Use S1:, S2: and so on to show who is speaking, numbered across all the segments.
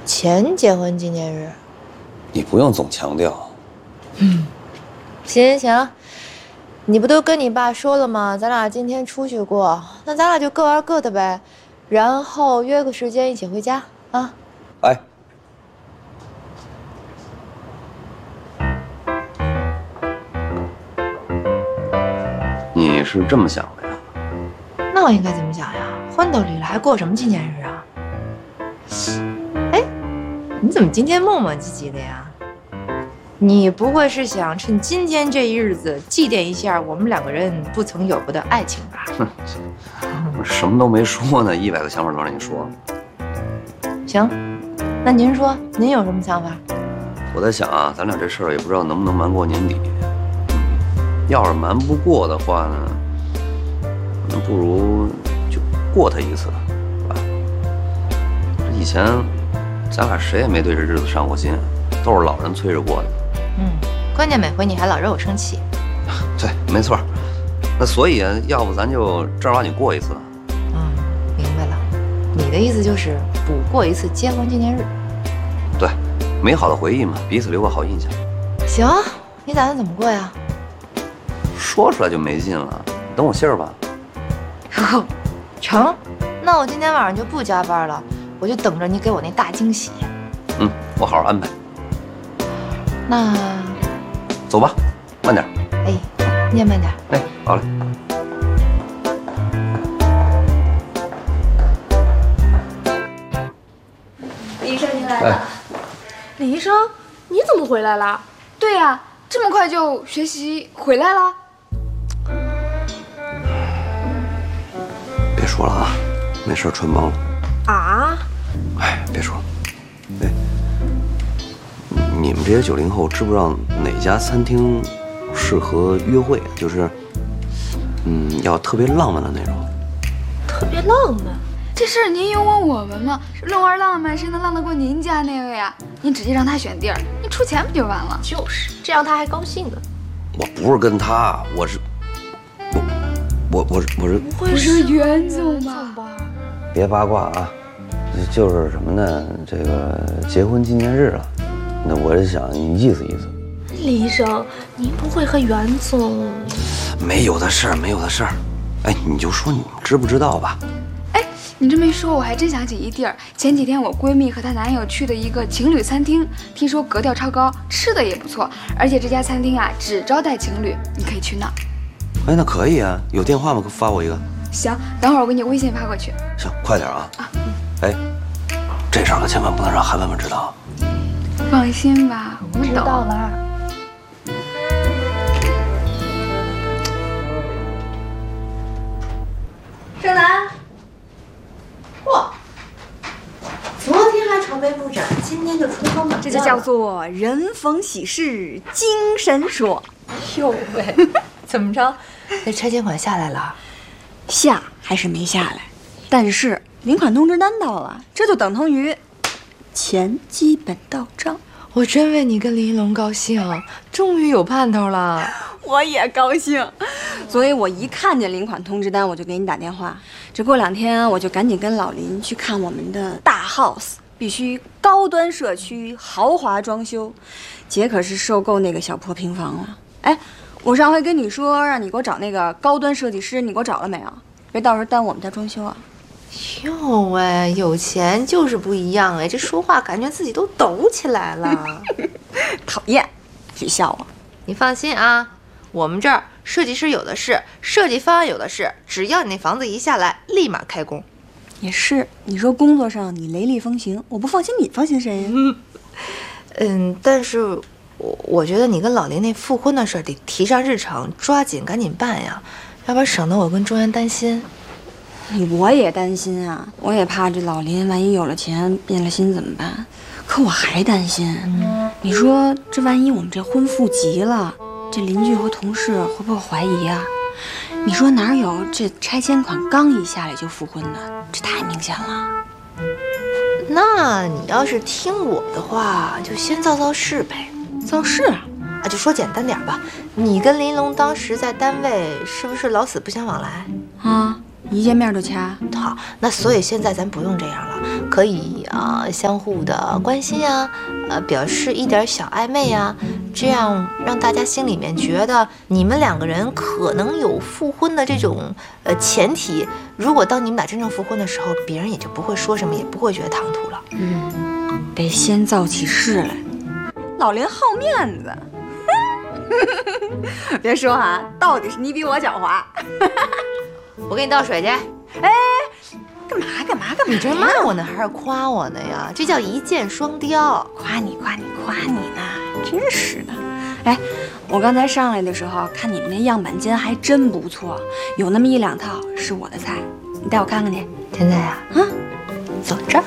S1: 前结婚纪念日。
S2: 你不用总强调。
S1: 行，你不都跟你爸说了吗？咱俩今天出去过，那咱俩就各玩各的呗，然后约个时间一起回家啊。
S2: 哎。你是这么想的呀？
S1: 那我应该怎么想呀？婚都离了，还过什么纪念日啊？哎，你怎么今天磨磨唧唧的呀？你不会是想趁今天这一日子祭奠一下我们两个人不曾有过的爱情吧？
S2: 我什么都没说呢，100个想法都让你说。
S1: 行，那您说，您有什么想法？
S2: 我在想啊，咱俩这事儿也不知道能不能瞒过年底。要是瞒不过的话呢，那不如就过他一次，是吧？以前咱俩谁也没对这日子上过心，都是老人催着过的。
S1: 关键每回你还老惹我生气。
S2: 对，没错。那所以啊，要不咱就正儿八经过一次。
S1: 明白了，你的意思就是补过一次结婚纪念日。
S2: 对，美好的回忆嘛，彼此留个好印象。
S1: 行，你打算怎么过呀？
S2: 说出来就没劲了，等我信儿吧。
S1: 成，那我今天晚上就不加班了，我就等着你给我那大惊喜。
S2: 我好好安排。
S1: 那
S2: 走吧，慢点。
S1: 哎，你也慢点。
S2: 哎，好嘞。
S1: 李医生，您来了。
S3: 李医生，你怎么回来了？
S4: 对呀，这么快就学习回来了？
S2: 别说了啊，没事穿帮了。
S3: 啊？
S2: 哎，别说了。哎，你们这些90后知不知道哪家餐厅适合约会？就是，要特别浪漫的那种。
S3: 特别浪漫？
S4: 这事儿您有问我们吗？龙儿浪漫，谁能浪得过您家那位啊？您直接让他选地儿，你出钱不就完了？
S3: 就是，这样他还高兴呢。
S2: 我不是跟他，我是
S3: 不会是袁总吧？
S2: 别八卦啊，就是什么呢？这个结婚纪念日了，那我是想意思意思。
S3: 李医生，您不会和袁总？
S2: 没有的事儿，没有的事儿。哎，你就说你知不知道吧？
S4: 哎，你这么一说，我还真想起一地儿。前几天我闺蜜和她男友去的一个情侣餐厅，听说格调超高，吃的也不错，而且这家餐厅啊只招待情侣，你可以去那儿。
S2: 哎，那可以啊，有电话吗？发我一个。
S4: 行，等会儿我给你微信发过去。
S2: 行，快点啊！哎，这事儿可千万不能让韩文文知道。
S4: 放心吧，我们
S1: 知道了。
S5: 盛楠，嚯，昨天还愁眉不展，今天就春风满面了。
S6: 这就叫做人逢喜事精神爽。
S1: 哟喂，怎么着？那拆迁款下来了？
S6: 下还是没下来，但是领款通知单到了，这就等同于钱基本到账。
S1: 我真为你跟林一龙高兴，终于有盼头了。
S6: 我也高兴，所以我一看见领款通知单，我就给你打电话。这过2天我就赶紧跟老林去看我们的大 house， 必须高端社区豪华装修。姐可是受够那个小破平房了。哎，我上回跟你说让你给我找那个高端设计师，你给我找了没有？别到时候耽误我们家装修啊。
S1: 哟喂，有钱就是不一样哎，这说话感觉自己都抖起来了。
S6: 讨厌，取笑我。
S1: 你放心啊，我们这儿设计师有的是，设计方案有的是，只要你那房子一下来，立马开工。
S6: 也是，你说工作上你雷厉风行，我不放心，你放心谁呀？
S1: 但是我觉得你跟老林那复婚的事得提上日程，抓紧赶紧办呀，要不然省得我跟中原担心。
S6: 我也担心啊，我也怕这老林万一有了钱变了心怎么办？可我还担心，你说这万一我们这婚复急了，这邻居和同事会不会怀疑啊？你说哪有这拆迁款刚一下来就复婚的？这太明显了。
S1: 那你要是听我的话，就先造势呗。
S6: 造势啊？
S1: 就说简单点吧，你跟林龙当时在单位是不是老死不相往来？
S6: 啊， 一见面就掐。
S1: 好，那所以现在咱不用这样了，可以相互的关心啊，表示一点小暧昧啊，这样让大家心里面觉得你们两个人可能有复婚的这种前提。如果当你们俩真正复婚的时候，别人也就不会说什么，也不会觉得唐突了。
S6: 得先造起势来。老林好面子，别说啊，到底是你比我狡猾。
S1: 我给你倒水去。
S6: 哎，干嘛？
S1: 你这骂我呢还是夸我呢呀？这叫一箭双雕。
S6: 夸你呢，真是的。哎，我刚才上来的时候看你们那样板间还真不错，有那么1、2套是我的菜，你带我看看去。
S1: 现在呀，走这儿。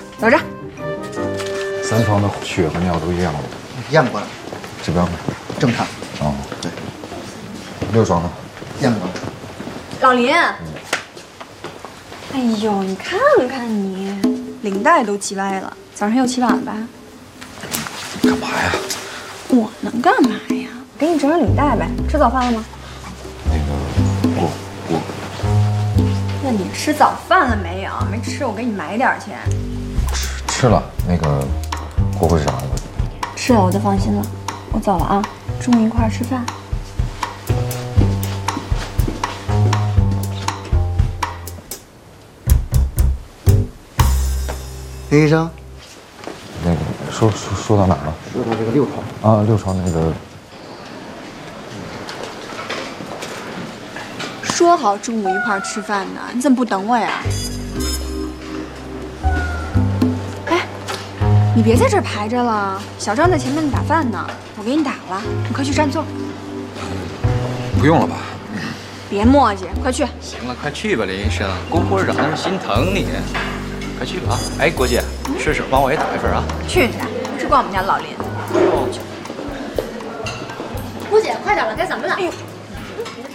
S7: 3床的血和尿都验了吗？
S3: 验过了，
S7: 指标呢？
S3: 正常。
S7: 哦，
S3: 对。
S7: 6床呢？
S3: 验过了。
S6: 老林，哎呦，你看看你，领带都系歪了，早上又起晚了吧？
S7: 干嘛呀？
S6: 我能干嘛呀？给你整领带呗。吃早饭了吗？
S7: 那个，我。
S6: 那你吃早饭了没有？没吃，我给你买点去。
S7: 吃了。那个，过会是啥的？
S6: 吃了我就放心了。我走了啊，中午一块儿吃饭。
S3: 林医生，
S7: 那个说到哪儿了？
S3: 说到这个6床
S7: 啊，6床那个。
S6: 说好中午一块儿吃饭的，你怎么不等我呀？哎，你别在这儿排着了，小张在前面打饭呢，我给你打了，你快去占座。
S8: 不用了吧？
S6: 别磨叽，快去。
S8: 行了，快去吧，林医生，郭护士长那是心疼你。 快去吧啊！哎，郭姐，顺手帮我也打一份啊。
S6: 去，不是怪我们家老林。
S5: 郭姐，快点了，该咱们了。哎呦，